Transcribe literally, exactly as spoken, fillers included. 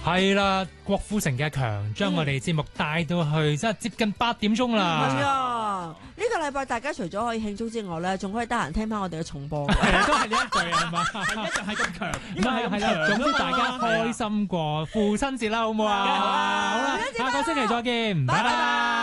係啦，郭富城嘅強將我哋節目帶到去，即係接近八點鐘啦。 係啊，呢個禮拜大家除咗可以慶祝之外咧，仲可以得閒聽翻我哋嘅重播。 係啊，都係呢一句係嘛？ 一樣係咁強， 唔係係啦，總之大家開心過父親節啦，好唔好啊？ 好啊， 好啦，下個星期再見，拜拜。